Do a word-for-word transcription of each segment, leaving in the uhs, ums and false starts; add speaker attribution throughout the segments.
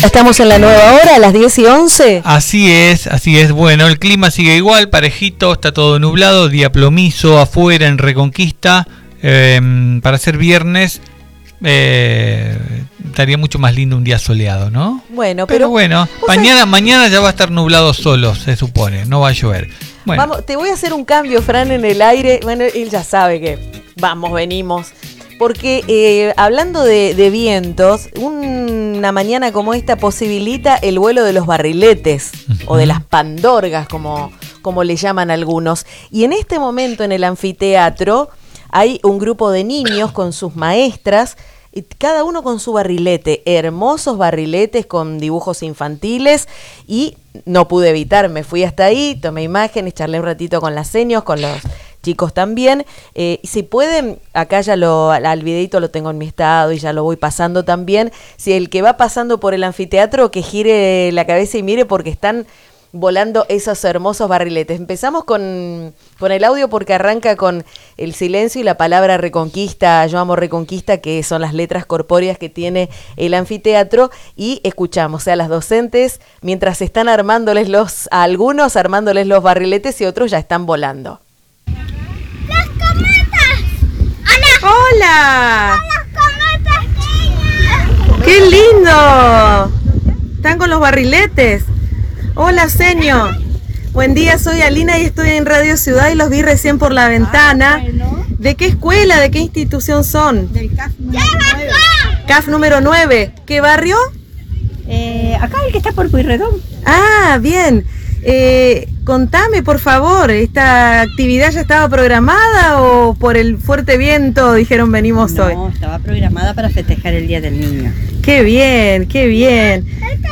Speaker 1: Estamos en la nueva hora, a las diez y once.
Speaker 2: Así es, así es. Bueno, el clima sigue igual, parejito, está todo nublado, día plomizo afuera en Reconquista. Eh, para ser viernes, eh, estaría mucho más lindo un día soleado, ¿no?
Speaker 1: Bueno, pero,
Speaker 2: pero bueno, mañana, mañana ya va a estar nublado solo, se supone, no va a llover. Bueno.
Speaker 1: Vamos, te voy a hacer un cambio, Fran, en el aire. Bueno, él ya sabe que vamos, venimos. Porque eh, hablando de, de vientos, una mañana como esta posibilita el vuelo de los barriletes uh-huh. o de las pandorgas, como, como le llaman algunos. Y en este momento en el anfiteatro hay un grupo de niños con sus maestras, y cada uno con su barrilete, hermosos barriletes con dibujos infantiles, y no pude evitar, me fui hasta ahí, tomé imágenes, charlé un ratito con las seños, con los chicos también, eh, y si pueden, acá ya lo, al videito lo tengo en mi estado y ya lo voy pasando también, si el que va pasando por el anfiteatro que gire la cabeza y mire porque están volando esos hermosos barriletes. Empezamos con, con el audio porque arranca con el silencio y la palabra Reconquista, yo amo Reconquista, que son las letras corpóreas que tiene el anfiteatro, y escuchamos a las docentes mientras están armándoles los, a algunos armándoles los barriletes y otros ya están volando.
Speaker 3: ¡Las cometas! ¡Hola!
Speaker 1: ¡Hola!
Speaker 3: ¡Las cometas!
Speaker 1: ¡Qué lindo! ¿Están con los barriletes? Hola, señor. Buen día, soy Alina y estoy en Radio Ciudad y los vi recién por la ventana.
Speaker 4: Ah, bueno.
Speaker 1: ¿De qué escuela, de qué institución son?
Speaker 4: Del C A F número nueve.
Speaker 1: C A F número nueve. ¿Qué barrio?
Speaker 4: Eh, acá el que está por Pueyrredón.
Speaker 1: Ah, bien. Eh, contame, por favor, ¿esta actividad ya estaba programada o por el fuerte viento dijeron venimos
Speaker 4: no,
Speaker 1: hoy?
Speaker 4: No, estaba programada para festejar el Día del Niño.
Speaker 1: Qué bien, qué bien.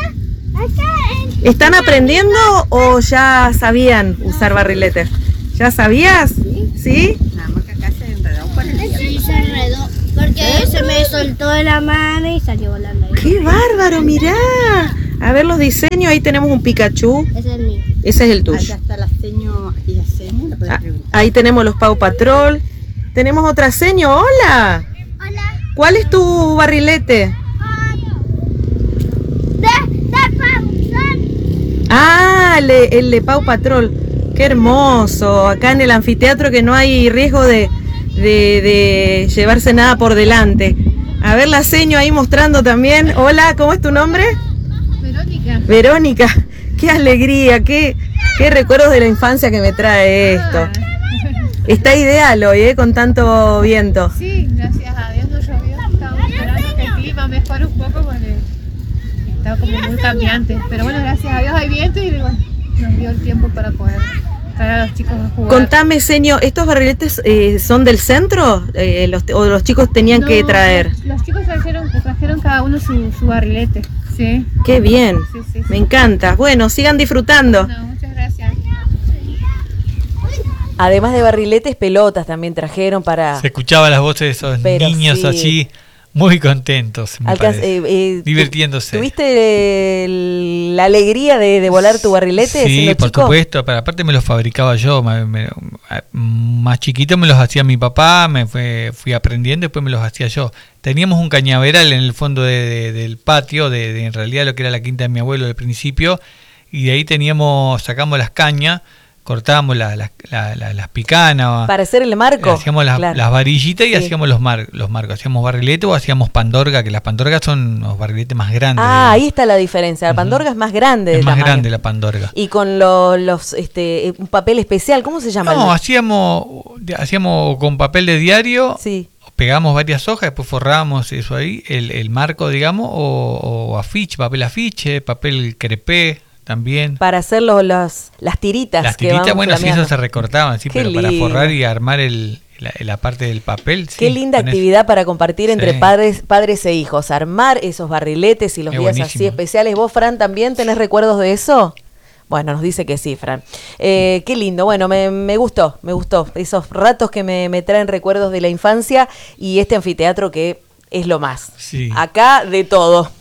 Speaker 1: ¿Están aprendiendo o ya sabían usar barriletes? ¿Ya sabías?
Speaker 4: Sí.
Speaker 1: ¿Sí?
Speaker 4: Nada más que acá se enredó por el día.
Speaker 3: Sí, se enredó, porque ¿Eh? se me soltó de la mano y salió volando ahí.
Speaker 1: ¡Qué bárbaro! Mirá. A ver los diseños, ahí tenemos un Pikachu.
Speaker 3: Ese es el mío.
Speaker 1: Ese es el tuyo.
Speaker 4: Allá está la seño, aquí la seño,
Speaker 1: Ah, ahí tenemos los Paw Patrol. Tenemos otra seño, hola.
Speaker 3: Hola.
Speaker 1: ¿Cuál es tu barrilete?
Speaker 3: De, de Pauzón.
Speaker 1: Ah, el de, el de Paw Patrol. Qué hermoso. Acá en el anfiteatro que no hay riesgo de, de, de llevarse nada por delante. A ver la seño ahí mostrando también. Hola, ¿cómo es tu nombre?
Speaker 5: Verónica.
Speaker 1: Verónica. Qué alegría, qué, qué recuerdos de la infancia que me trae esto. Está ideal hoy, ¿eh? Con tanto viento.
Speaker 5: Sí, gracias a Dios no llovió. Estamos esperando que el clima mejore un poco porque está como muy cambiante. Pero bueno, gracias a Dios hay viento y bueno, nos dio el tiempo para poder traer a los chicos a jugar.
Speaker 1: Contame, señor, ¿estos barriletes eh, son del centro eh, los, o los chicos tenían
Speaker 5: no,
Speaker 1: que traer?
Speaker 5: Los chicos trajeron, trajeron cada uno su, su barrilete. Sí.
Speaker 1: Qué bien,
Speaker 5: Sí, sí, sí.
Speaker 1: me encanta. Bueno, sigan disfrutando.
Speaker 5: No, muchas gracias.
Speaker 1: Además de barriletes, pelotas también trajeron para...
Speaker 2: Se escuchaba las voces de esos
Speaker 1: Pero
Speaker 2: niños
Speaker 1: sí.
Speaker 2: allí, muy contentos, me
Speaker 1: Alcanz-
Speaker 2: parece.
Speaker 1: eh, eh,
Speaker 2: divirtiéndose.
Speaker 1: ¿Tuviste el- la alegría de, de volar tu barrilete?
Speaker 2: Sí,
Speaker 1: siendo
Speaker 2: por
Speaker 1: chico?
Speaker 2: supuesto, pero aparte me los fabricaba yo, me- me- más chiquito me los hacía mi papá, me fue, fui aprendiendo y después me los hacía yo. Teníamos un cañaveral en el fondo de, de, del patio, de, de en realidad lo que era la quinta de mi abuelo al principio, y de ahí teníamos, sacamos las cañas, cortábamos la, la, la, la, las picanas,
Speaker 1: Para hacer el marco.
Speaker 2: hacíamos las,
Speaker 1: Claro.
Speaker 2: las varillitas y
Speaker 1: Sí.
Speaker 2: hacíamos los, mar, los marcos, hacíamos barrilete o hacíamos pandorga, que las pandorgas son los barriletes más grandes.
Speaker 1: Ah,
Speaker 2: digamos.
Speaker 1: ahí está la diferencia. La pandorga es más grande de
Speaker 2: Es más
Speaker 1: tamaño.
Speaker 2: grande la pandorga.
Speaker 1: Y con lo- los, este, un papel especial, ¿cómo se llama?
Speaker 2: No, hacíamos, hacíamos con papel de diario,
Speaker 1: Sí.
Speaker 2: pegamos varias hojas, después forrábamos eso ahí, el, el marco, digamos, o, o afiche, papel afiche, papel crepé también.
Speaker 1: Para hacer los, los- las tiritas.
Speaker 2: Las
Speaker 1: que
Speaker 2: tiritas,
Speaker 1: van
Speaker 2: bueno, sí,
Speaker 1: flameando.
Speaker 2: eso se recortaban, sí,
Speaker 1: Qué
Speaker 2: pero para
Speaker 1: lindo.
Speaker 2: forrar y armar el, la, la parte del papel. Sí,
Speaker 1: Qué linda
Speaker 2: con eso.
Speaker 1: actividad para compartir entre
Speaker 2: Sí.
Speaker 1: padres, padres e hijos. Armar esos barriletes y los
Speaker 2: Es
Speaker 1: días así
Speaker 2: buenísimo.
Speaker 1: especiales. ¿Vos, Fran, también tenés recuerdos de eso? Bueno, nos dice que sí, Fran. Eh, qué lindo. Bueno, me, me gustó, me gustó. Esos ratos que me, me traen recuerdos de la infancia y este anfiteatro que es lo más.
Speaker 2: Sí.
Speaker 1: Acá de todo.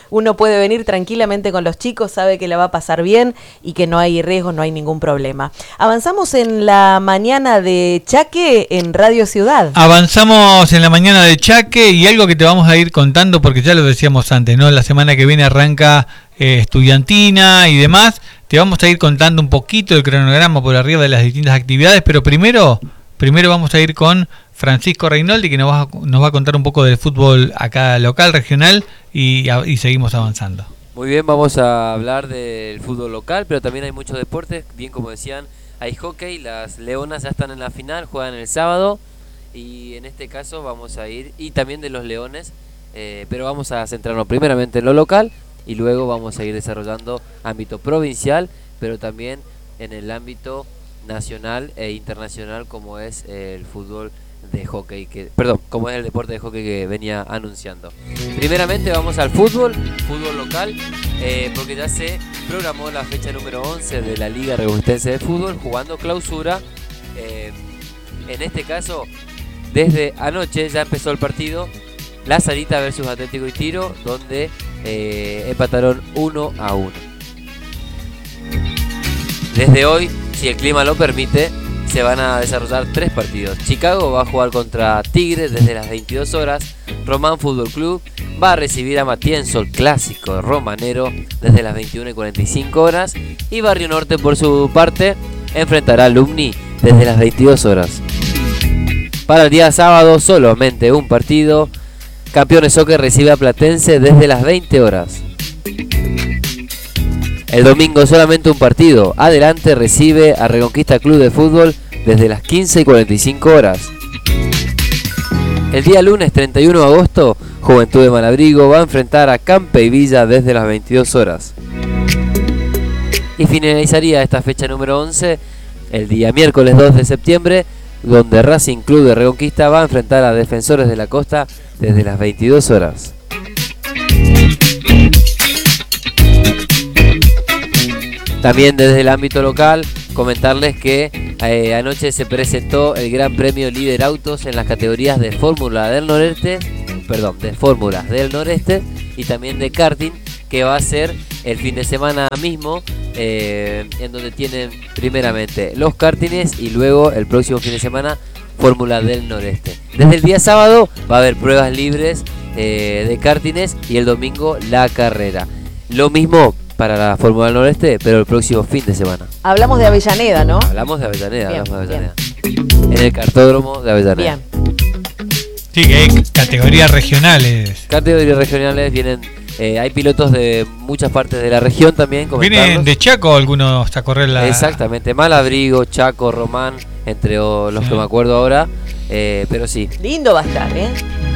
Speaker 1: uno puede venir tranquilamente con los chicos, sabe que la va a pasar bien y que no hay riesgos, no hay ningún problema. Avanzamos en la mañana de Chaque en Radio Ciudad.
Speaker 2: Avanzamos en la mañana de Chaque y algo que te vamos a ir contando, porque ya lo decíamos antes, ¿no? La semana que viene arranca eh, Estudiantina y demás. Te vamos a ir contando un poquito el cronograma por arriba de las distintas actividades, pero primero, primero vamos a ir con Francisco Reinoldi, que nos va, a, nos va a contar un poco del fútbol acá local, regional, y, y seguimos avanzando.
Speaker 6: Muy bien, vamos a hablar del fútbol local, pero también hay muchos deportes, bien como decían, hay hockey, las Leonas ya están en la final, juegan el sábado, y en este caso vamos a ir, y también de los Leones, eh, pero vamos a centrarnos primeramente en lo local, y luego vamos a ir desarrollando ámbito provincial, pero también en el ámbito nacional e internacional, como es el fútbol de hockey, que, perdón, como es el deporte de hockey que venía anunciando. Primeramente vamos al fútbol, fútbol local, eh, porque ya se programó la fecha número once de la Liga Reconquistense de Fútbol, jugando clausura. Eh, en este caso, desde anoche ya empezó el partido, La Sarita versus Atlético y Tiro, donde eh, empataron uno a uno. Desde hoy, si el clima lo permite, se van a desarrollar tres partidos. Chicago va a jugar contra Tigre desde las veintidós horas. Román Fútbol Club va a recibir a Matienzo, el clásico romanero, desde las veintiuna y cuarenta y cinco horas. Y Barrio Norte, por su parte, enfrentará a Lumni desde las veintidós horas. Para el día sábado, solamente un partido. Campeones Soccer recibe a Platense desde las veinte horas. El domingo solamente un partido. Adelante recibe a Reconquista Club de Fútbol desde las quince y cuarenta y cinco horas. El día lunes treinta y uno de agosto, Juventud de Malabrigo va a enfrentar a Campe y Villa desde las veintidós horas. Y finalizaría esta fecha número once el día miércoles dos de septiembre, donde Racing Club de Reconquista va a enfrentar a Defensores de la Costa desde las veintidós horas. También desde el ámbito local, comentarles que eh, anoche se presentó el Gran Premio Líder Autos en las categorías de Fórmula del Noreste, perdón, de Fórmulas del Noreste y también de karting, que va a ser el fin de semana mismo, eh, en donde tienen primeramente los kartings y luego el próximo fin de semana Fórmula del Noreste. Desde el día sábado va a haber pruebas libres eh, de kartings y el domingo la carrera. Lo mismo para la Fórmula del Noreste, pero el próximo fin de semana.
Speaker 1: Hablamos de Avellaneda, ¿no?
Speaker 6: Hablamos de Avellaneda,
Speaker 1: Bien,
Speaker 6: hablamos de Avellaneda. En el cartódromo de Avellaneda.
Speaker 1: Bien.
Speaker 2: Sí, que hay categorías regionales.
Speaker 6: Categorías regionales vienen, eh, hay pilotos de muchas partes de la región también.
Speaker 2: ¿Vienen de Chaco algunos a correr la...?
Speaker 6: Exactamente, Malabrigo, Chaco, Román, entre o, los sí. que me acuerdo ahora, eh, pero sí.
Speaker 1: Lindo va a estar, ¿eh?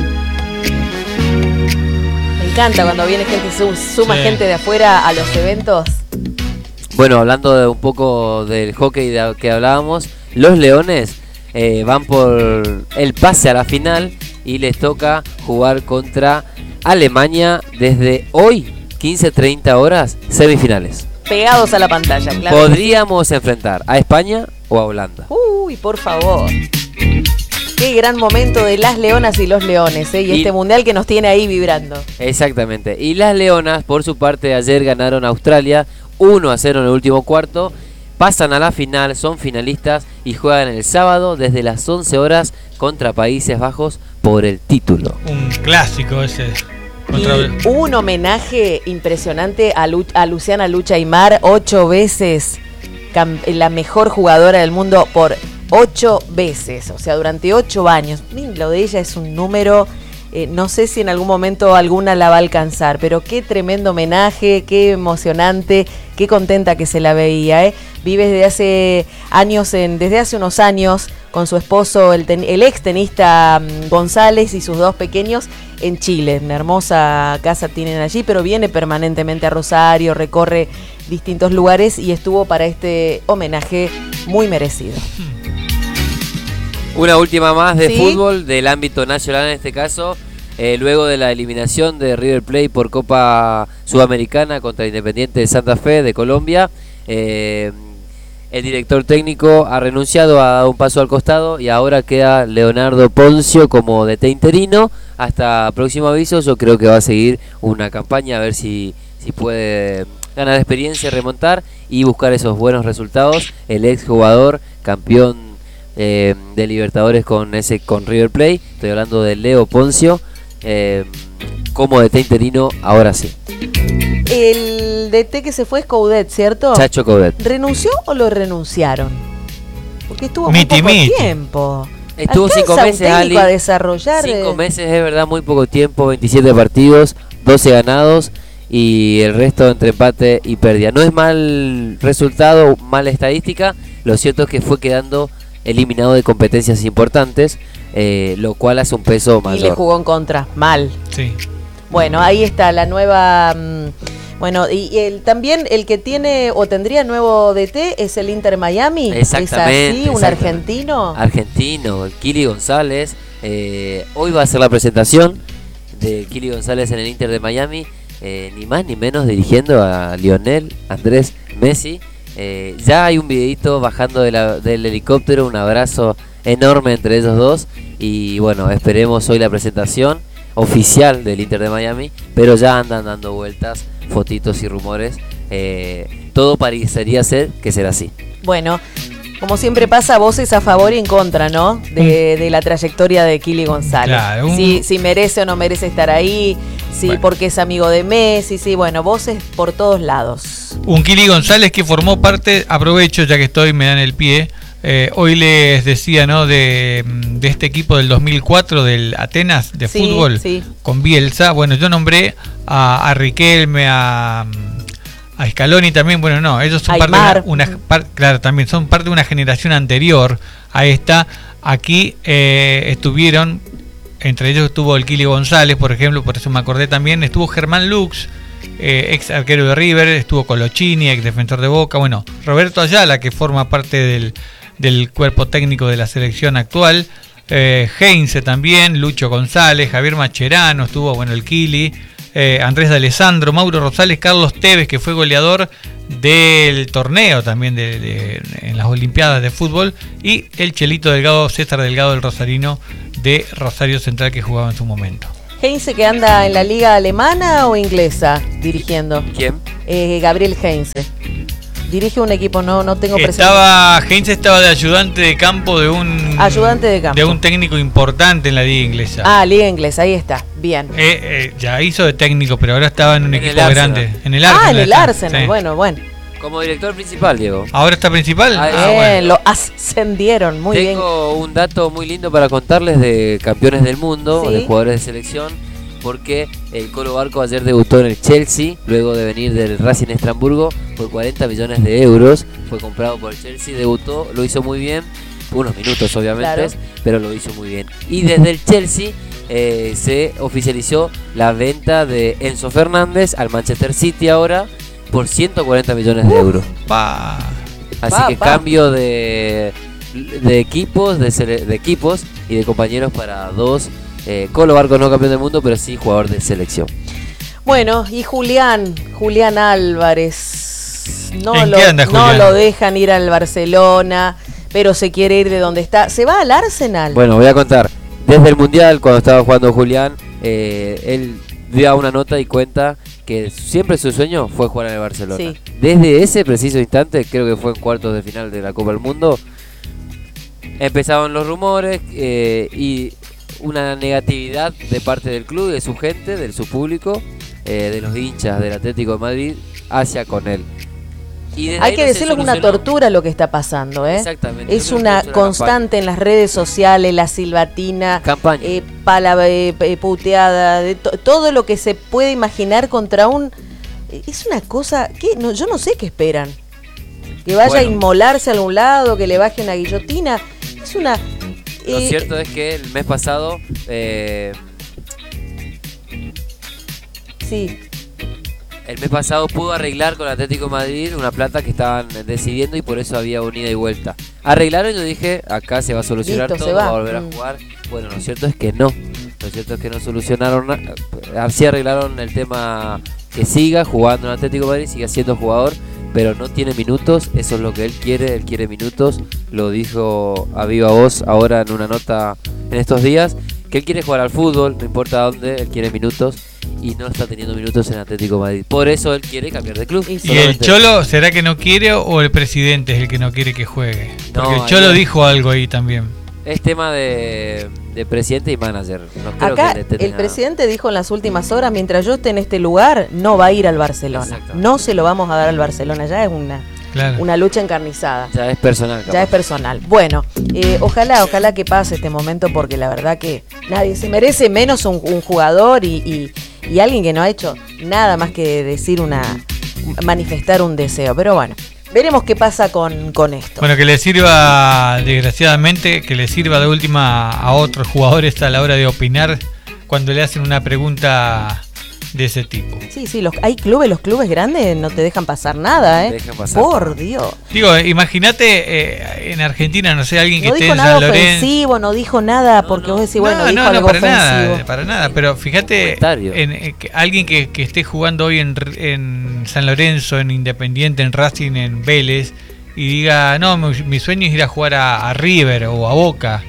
Speaker 1: Me encanta cuando viene gente y suma sí. gente de afuera a los eventos.
Speaker 6: Bueno, hablando de un poco del hockey de que hablábamos, los Leones eh, van por el pase a la final y les toca jugar contra Alemania desde hoy, quince treinta horas, semifinales.
Speaker 1: Pegados a la pantalla, claro.
Speaker 6: Podríamos enfrentar a España o a Holanda.
Speaker 1: Uy, por favor. Qué gran momento de las Leonas y los Leones, ¿eh? y, y este mundial que nos tiene ahí vibrando.
Speaker 6: Exactamente. Y las Leonas, por su parte, ayer ganaron a Australia uno a cero en el último cuarto. Pasan a la final, son finalistas y juegan el sábado desde las once horas contra Países Bajos por el título.
Speaker 2: Un clásico ese.
Speaker 1: Contra... Y un homenaje impresionante a, Lu a Luciana Lucha Aymar, ocho veces la mejor jugadora del mundo por ocho veces, o sea, durante ocho años. Lo de ella es un número, eh, no sé si en algún momento alguna la va a alcanzar, pero qué tremendo homenaje, qué emocionante, qué contenta que se la veía, ¿eh? Vive desde hace años, en, desde hace unos años, con su esposo, el, ten, el ex tenista um, González y sus dos pequeños en Chile. Una hermosa casa tienen allí, pero viene permanentemente a Rosario, recorre distintos lugares y estuvo para este homenaje muy merecido.
Speaker 6: Una última más de
Speaker 1: ¿Sí?
Speaker 6: fútbol, del ámbito nacional en este caso, eh, luego de la eliminación de River Plate por Copa Sudamericana contra Independiente de Santa Fe de Colombia, eh, el director técnico ha renunciado, ha dado un paso al costado y ahora queda Leonardo Poncio como D T interino. Hasta próximo aviso, yo creo que va a seguir una campaña a ver si, si puede ganar experiencia, remontar y buscar esos buenos resultados. El ex jugador, campeón eh, de Libertadores con ese con River Plate, estoy hablando de Leo Poncio, eh, como D T interino, ahora sí.
Speaker 1: El D T que se fue es Coudet, ¿cierto?
Speaker 6: Chacho Coudet.
Speaker 1: ¿Renunció o lo renunciaron? Porque estuvo muy
Speaker 2: Miti,
Speaker 1: poco
Speaker 2: miti.
Speaker 1: tiempo.
Speaker 6: Estuvo
Speaker 1: Alcanza
Speaker 6: cinco
Speaker 1: un
Speaker 6: meses,
Speaker 1: técnico
Speaker 6: Ali.
Speaker 1: a desarrollar.
Speaker 6: Cinco
Speaker 1: eh,
Speaker 6: meses es verdad muy poco tiempo, veintisiete partidos, doce ganados y el resto entre empate y pérdida. No es mal resultado, mala estadística, lo cierto es que fue quedando eliminado de competencias importantes, eh, lo cual hace un peso
Speaker 1: y le
Speaker 6: mayor.
Speaker 1: jugó en contra. Mal.
Speaker 2: Sí.
Speaker 1: Bueno, ahí está la nueva. mm, Bueno, y, y el, también el que tiene o tendría nuevo D T es el Inter Miami.
Speaker 6: Exactamente,
Speaker 1: ¿Es así? ¿Un
Speaker 6: exactamente.
Speaker 1: argentino?
Speaker 6: Argentino, el Kili González. Eh, hoy va a ser la presentación de Kili González en el Inter de Miami. Eh, ni más ni menos dirigiendo a Lionel Andrés Messi. Eh, ya hay un videito bajando de la, del helicóptero, un abrazo enorme entre ellos dos. Y bueno, esperemos hoy la presentación oficial del Inter de Miami, pero ya andan dando vueltas, fotitos y rumores. Eh, todo parecería ser que será así.
Speaker 1: Bueno, como siempre pasa, voces a favor y en contra, ¿no? De, de la trayectoria de Kili González.
Speaker 2: Claro, un-
Speaker 1: si, si merece o no merece estar ahí, si
Speaker 2: Bueno.
Speaker 1: porque es amigo de Messi, sí, bueno, voces por todos lados.
Speaker 2: Un Kili González que formó parte, aprovecho ya que estoy, me dan el pie. Eh, hoy les decía, ¿no? De, de este equipo del dos mil cuatro, del Atenas de
Speaker 1: Sí,
Speaker 2: fútbol,
Speaker 1: sí.
Speaker 2: con Bielsa. Bueno, yo nombré a, a Riquelme, a, a Scaloni también. Bueno, no, ellos son parte de
Speaker 1: Aymar.
Speaker 2: una, una- par- claro, también son parte de una generación anterior a esta. Aquí eh, estuvieron, entre ellos estuvo el Kili González, por ejemplo, por eso me acordé también. Estuvo Germán Lux, eh, ex arquero de River, estuvo Colochini, ex defensor de Boca. Bueno, Roberto Ayala, que forma parte del, del cuerpo técnico de la selección actual. Eh, Heinze también, Lucho González, Javier Macherano, estuvo, bueno, el Kili, eh, Andrés D'Alessandro, Mauro Rosales, Carlos Tevez, que fue goleador del torneo también de, de- en las Olimpiadas de fútbol, y el Chelito Delgado, César Delgado, del Rosarino de Rosario Central, que jugaba en su momento.
Speaker 1: Heinze, que anda en la liga alemana o inglesa dirigiendo.
Speaker 6: ¿Quién?
Speaker 1: Eh, Gabriel Heinze. Dirige un equipo, no, no tengo presente.
Speaker 2: Estaba, Heinze estaba de ayudante de campo de un
Speaker 1: Ayudante de campo.
Speaker 2: de un técnico importante en la liga inglesa.
Speaker 1: Ah, liga inglesa, ahí está. Bien.
Speaker 2: Eh, eh, ya hizo de técnico, pero ahora estaba en un
Speaker 6: En el
Speaker 2: equipo
Speaker 6: Arsenal.
Speaker 2: grande. En el Arsenal.
Speaker 1: Ah, en el
Speaker 2: está,
Speaker 1: Arsenal.
Speaker 2: sí.
Speaker 1: Bueno, bueno.
Speaker 6: Como director principal, Diego.
Speaker 2: ¿Ahora está principal?
Speaker 6: Ah,
Speaker 2: Ah,
Speaker 1: Bien,
Speaker 2: bueno.
Speaker 1: lo ascendieron, muy bien.
Speaker 6: Tengo un dato muy lindo para contarles de campeones del mundo,
Speaker 1: Sí.
Speaker 6: de jugadores de selección, porque el Colo Barco ayer debutó en el Chelsea, luego de venir del Racing Estrasburgo por cuarenta millones de euros. Fue comprado por el Chelsea, debutó, lo hizo muy bien, unos minutos obviamente,
Speaker 1: Claro.
Speaker 6: pero lo hizo muy bien. Y desde el Chelsea eh, se oficializó la venta de Enzo Fernández al Manchester City ahora por ciento cuarenta millones de euros.
Speaker 2: Pa.
Speaker 6: Así
Speaker 1: Pa,
Speaker 6: que
Speaker 1: pa.
Speaker 6: cambio de, de equipos, de, sele- de equipos y de compañeros para dos. Eh, Colo Barco no campeón del mundo, pero sí jugador de selección.
Speaker 1: Bueno, y Julián, Julián Álvarez. No,
Speaker 2: ¿En
Speaker 1: lo,
Speaker 2: qué anda
Speaker 1: no
Speaker 2: Julián?
Speaker 1: lo dejan ir al Barcelona, pero se quiere ir de donde está. ¿Se va al Arsenal?
Speaker 6: Bueno, voy a contar. Desde el Mundial, cuando estaba jugando Julián, eh, él dio una nota y cuenta que siempre su sueño fue jugar en el Barcelona.
Speaker 1: Sí.
Speaker 6: Desde ese preciso instante, creo que fue en cuartos de final de la Copa del Mundo, empezaban los rumores eh, y una negatividad de parte del club, de su gente, de su público, eh, de los hinchas del Atlético de Madrid hacia con él. Y desde
Speaker 1: Hay
Speaker 6: ahí
Speaker 1: que
Speaker 6: no se
Speaker 1: decirlo, es una
Speaker 6: solucionó.
Speaker 1: tortura lo que está pasando, ¿eh?
Speaker 6: Exactamente.
Speaker 1: Es
Speaker 6: Yo creo que
Speaker 1: una
Speaker 6: es
Speaker 1: constante en las redes sociales, la silbatina,
Speaker 6: campaña.
Speaker 1: eh, pala, eh, eh, puteada, de to- todo lo que se puede imaginar contra un... Es una cosa... ¿qué? No, yo no sé qué esperan. Que vaya a
Speaker 6: Bueno.
Speaker 1: inmolarse a algún lado, que le baje una guillotina. Es una...
Speaker 6: Lo
Speaker 1: eh,
Speaker 6: cierto es que el mes pasado eh,
Speaker 1: Sí,
Speaker 6: el mes pasado pudo arreglar con Atlético de Madrid una plata que estaban decidiendo y por eso había un ida y vuelta. Arreglaron y yo dije, acá se va a solucionar
Speaker 1: Listo,
Speaker 6: todo,
Speaker 1: se
Speaker 6: va.
Speaker 1: va.
Speaker 6: a volver
Speaker 1: Mm.
Speaker 6: a jugar. Bueno, lo cierto es que no. Lo cierto es que no solucionaron nada. Así arreglaron el tema que siga jugando en Atlético de Madrid, siga siendo jugador, pero no tiene minutos, eso es lo que él quiere, él quiere minutos, lo dijo a viva voz ahora en una nota en estos días, que él quiere jugar al fútbol, no importa dónde, él quiere minutos y no está teniendo minutos en Atlético de Madrid, por eso él quiere cambiar de club.
Speaker 1: Y
Speaker 2: ¿Y el Cholo será que no quiere o el presidente es el que no quiere que juegue? Porque
Speaker 6: No,
Speaker 2: el Cholo
Speaker 6: ahí-
Speaker 2: dijo algo ahí también.
Speaker 6: Es tema de, de presidente y manager, no creo
Speaker 1: Acá
Speaker 6: que le tenga-
Speaker 1: el presidente dijo en las últimas horas, mientras yo esté en este lugar, no va a ir al Barcelona.
Speaker 6: Exacto.
Speaker 1: No se lo vamos a dar al Barcelona, ya es una,
Speaker 2: Claro.
Speaker 1: una lucha encarnizada.
Speaker 6: Ya es personal,
Speaker 1: Ya
Speaker 6: capaz.
Speaker 1: es personal. Bueno, eh, ojalá, ojalá que pase este momento porque la verdad que nadie se merece menos un, un jugador y, y, y alguien que no ha hecho nada más que decir una, manifestar un deseo. Pero bueno, veremos qué pasa con, con esto.
Speaker 2: Bueno, que le sirva, desgraciadamente, que le sirva de última a otros jugadores a la hora de opinar cuando le hacen una pregunta de ese tipo.
Speaker 1: Sí, sí, los, hay clubes, los clubes grandes no te dejan pasar nada, ¿eh?
Speaker 6: Te dejan pasar.
Speaker 1: Por Dios.
Speaker 2: Digo, imagínate eh, en Argentina, no sé, alguien que
Speaker 1: No
Speaker 2: esté
Speaker 1: dijo
Speaker 2: en
Speaker 1: nada
Speaker 2: San Lorenzo.
Speaker 1: ofensivo, no dijo nada
Speaker 6: No,
Speaker 1: porque
Speaker 6: no.
Speaker 1: vos decís, bueno,
Speaker 2: no,
Speaker 1: dijo
Speaker 2: no, no,
Speaker 1: algo
Speaker 2: para
Speaker 1: ofensivo.
Speaker 2: nada, para nada. Pero fíjate,
Speaker 6: Comentario.
Speaker 2: en, en que alguien que, que esté jugando hoy en, en San Lorenzo, en Independiente, en Racing, en Vélez, y diga, no, mi, mi sueño es ir a jugar a, a River o a Boca.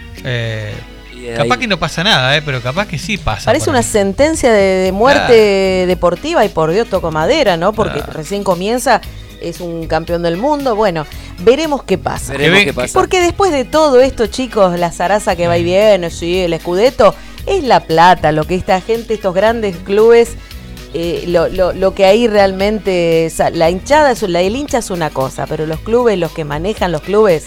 Speaker 2: Eh,
Speaker 6: Y de
Speaker 2: capaz
Speaker 6: ahí-
Speaker 2: que no pasa nada, eh, pero capaz que sí pasa.
Speaker 1: Parece
Speaker 2: por
Speaker 1: una
Speaker 2: ahí.
Speaker 1: sentencia de, de muerte deportiva y por Dios toco madera, ¿no? Porque
Speaker 2: Claro.
Speaker 1: recién comienza, es un campeón del mundo. Bueno, veremos qué pasa.
Speaker 6: Veremos
Speaker 2: Que
Speaker 6: qué
Speaker 2: ve-
Speaker 6: pasa.
Speaker 1: Porque después de todo esto, chicos, la zaraza que va y viene, sí, el escudeto, es la plata, lo que esta gente, estos grandes clubes, eh, lo, lo, lo que ahí realmente, es- la hinchada, es, la, el hincha es una cosa, pero los clubes, los que manejan los clubes,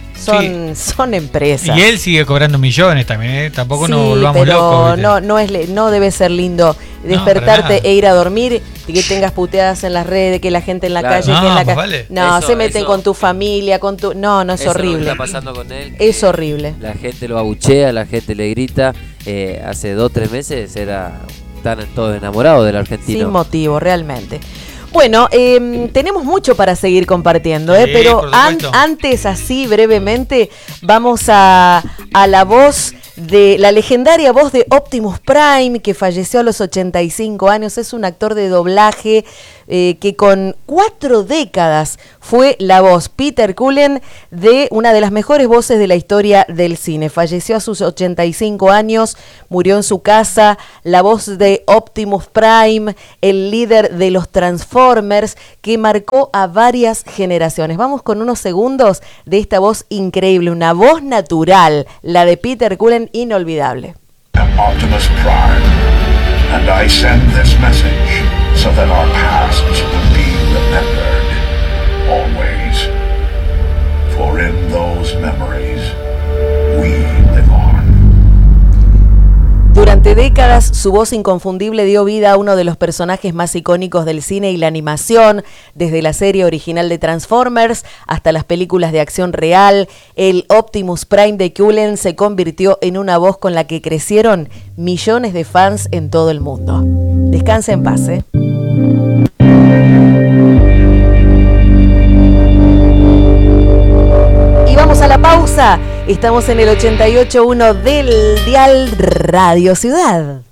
Speaker 1: son, son empresas.
Speaker 2: Y él sigue cobrando millones también, ¿eh? Tampoco
Speaker 1: Sí,
Speaker 2: nos volvamos
Speaker 1: pero
Speaker 2: locos. ¿viste?
Speaker 1: no, no, es, le- no debe ser lindo despertarte
Speaker 2: para nada.
Speaker 1: e ir a dormir y que tengas puteadas en las redes, que la gente en la
Speaker 6: Claro.
Speaker 1: calle,
Speaker 2: No,
Speaker 1: que en la
Speaker 2: pues
Speaker 1: ca-
Speaker 2: vale.
Speaker 1: no,
Speaker 6: Eso-
Speaker 1: se meten
Speaker 6: eso-
Speaker 1: con tu familia, con tu, no, no es
Speaker 6: Eso es lo que
Speaker 1: horrible,
Speaker 6: está pasando con él.
Speaker 1: es
Speaker 6: que
Speaker 1: horrible.
Speaker 6: La gente lo abuchea, la gente le grita. Eh, hace dos, tres meses era tan todos enamorados del argentino.
Speaker 1: Sin motivo, realmente. Bueno, eh, tenemos mucho para seguir compartiendo, ¿eh?
Speaker 2: Sí,
Speaker 1: pero
Speaker 2: por
Speaker 1: an-
Speaker 2: supuesto.
Speaker 1: antes, así brevemente, vamos a, a la voz de la legendaria voz de Optimus Prime, que falleció a los ochenta y cinco años. Es un actor de doblaje eh, que con cuatro décadas fue la voz, Peter Cullen, de una de las mejores voces de la historia del cine. Falleció a sus ochenta y cinco años, murió en su casa, la voz de Optimus Prime, el líder de los Transformers, que marcó a varias generaciones. Vamos con unos segundos de esta voz increíble, una voz natural, la de Peter Cullen, inolvidable.
Speaker 7: am Optimus Prime, and I send this message so that our past will be remembered always. For in those memories, we live on.
Speaker 1: Durante décadas, su voz inconfundible dio vida a uno de los personajes más icónicos del cine y la animación, desde la serie original de Transformers hasta las películas de acción real. El Optimus Prime de Cullen se convirtió en una voz con la que crecieron millones de fans en todo el mundo. Descansa en paz, ¿eh? Y vamos a la pausa. Estamos en el ochenta y ocho punto uno del Dial Radio Ciudad.